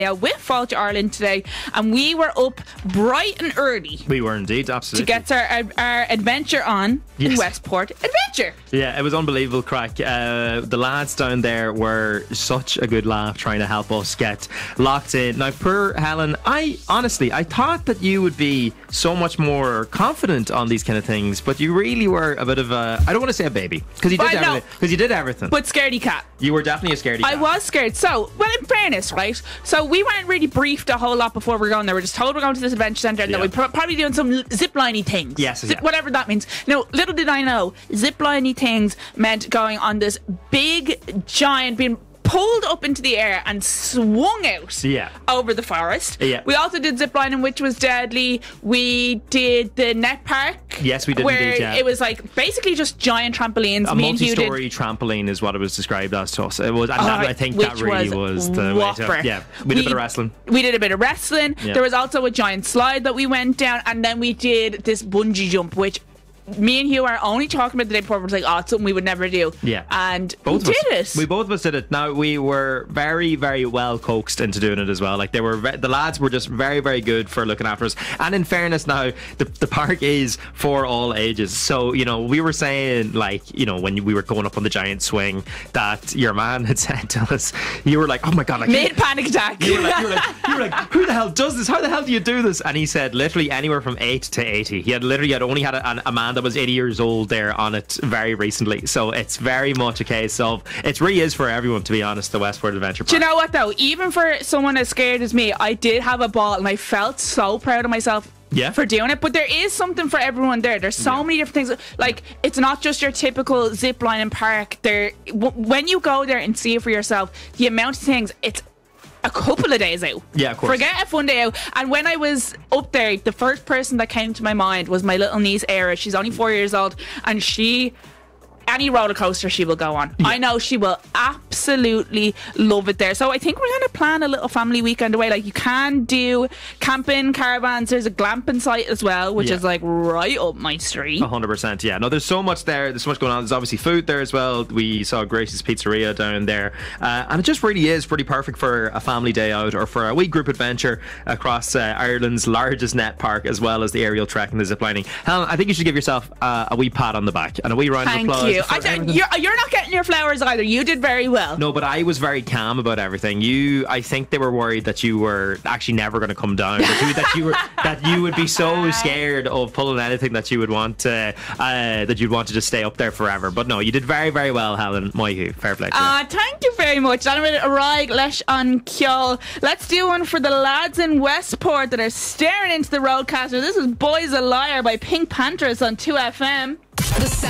with Fáilte Ireland today, and we were up bright and early. We were indeed, absolutely. To get our adventure on in Westport Adventure. Yeah, it was unbelievable crack. The lads down there were such a good laugh trying to help us get locked in. Now, poor Helen, I thought that you would be so much more confident on these kind of things, but you really were a bit of a, I don't want to say a baby, because you did everything. But scaredy cat. You were definitely a scaredy cat. I was scared. So, well, in fairness, right? So we weren't really briefed a whole lot before we were going there. We're just told we're going to this adventure centre and that we're probably doing some zipliney things. Yes. Whatever that means. No, little did I know, zipliney things meant going on this big, giant, being pulled up into the air and swung out over the forest. Yeah. We also did ziplining, which was deadly. We did the net park. Yes, we did where indeed, yeah. It was like basically just giant trampolines. A multi-story trampoline is what it was described as to us. It was, and I think that really was the way to, we did a bit of wrestling. We did a bit of wrestling. Yeah. There was also a giant slide that we went down, and then we did this bungee jump, which me and Hugh are only talking about the day before. We're like, it's something we would never do. Yeah. And both we did it. We both of us did it. Now, we were very, very well coaxed into doing it as well. Like, the lads were just very, very good for looking after us. And in fairness now, the park is for all ages. So, we were saying, like, when we were going up on the giant swing, that your man had said to us, you were like, oh my God. Like, mid-panic attack. You were like, who the hell does this? How the hell do you do this? And he said literally anywhere from 8 to 80. He had only had a man that was 80 years old there on it very recently, so it's very much a case of it really is for everyone, to be honest, the Westport Adventure Park. Do you know what though, even for someone as scared as me, I did have a ball and I felt so proud of myself for doing it. But there is something for everyone there. There's so many different things. Like, it's not just your typical zip line and park. When you go there and see it for yourself, the amount of things, it's a couple of days out. Yeah, of course. Forget a fun day out. And when I was up there, the first person that came to my mind was my little niece, Eira. She's only 4 years old, and any roller coaster she will go on. I know she will absolutely love it there. So I think we're going to plan a little family weekend away. Like, you can do camping, caravans. There's a glamping site as well, which is like right up my street. 100%, yeah. No, there's so much there. There's so much going on. There's obviously food there as well. We saw Gracie's Pizzeria down there. And it just really is pretty perfect for a family day out or for a wee group adventure across Ireland's largest net park, as well as the aerial trek and the ziplining. Helen, I think you should give yourself a wee pat on the back and a wee round of applause. Thank you. You're not getting your flowers either. You did very well. No, but I was very calm about everything. I think they were worried that you were actually never going to come down. That you would be so scared of pulling anything that you would want to that you'd want to just stay up there forever. But no, you did very, very well, Helen. Moihu, fair play to you. Thank you very much. Let's do one for the lads in Westport that are staring into the roadcaster. This is Boys a Liar by Pink Panthers on 2FM.